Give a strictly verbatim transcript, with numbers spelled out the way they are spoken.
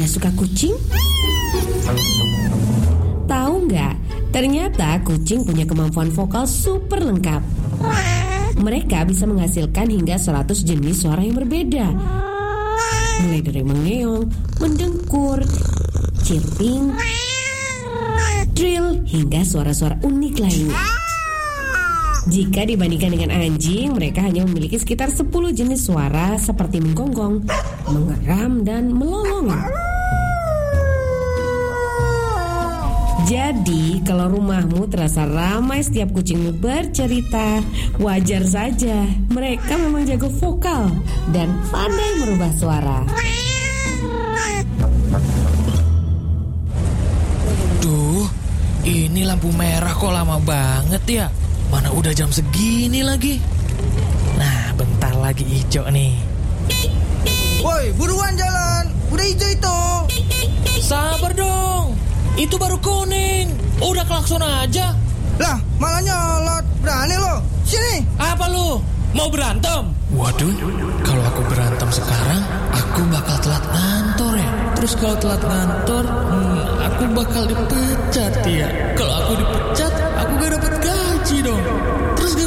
Anda suka kucing? Tahu nggak? Ternyata kucing punya kemampuan vokal super lengkap. Mereka bisa menghasilkan hingga seratus jenis suara yang berbeda. Mulai dari mengeong, mendengkur, chirping, trill, hingga suara-suara unik lainnya. Jika dibandingkan dengan anjing, mereka hanya memiliki sekitar sepuluh jenis suara seperti menggonggong, mengeram, dan melolong. Jadi, kalau rumahmu terasa ramai setiap kucingmu bercerita, wajar saja. Mereka memang jago vokal dan pandai merubah suara. Duh, ini lampu merah kok lama banget ya. Mana udah jam segini lagi. Nah, bentar lagi hijau nih. Woi, buruan jalan. Udah hijau itu. Sabar dong. Itu baru kuning. Udah klakson aja. Lah, malah nyolot. Berani lo. Sini. Apa lu? Mau berantem? Waduh, kalau aku berantem sekarang, aku bakal telat kantor ya. Terus kalau telat kantor, hmm, aku bakal dipecat ya. Kalau aku dipecat, aku gak dapat gaji dong. Terus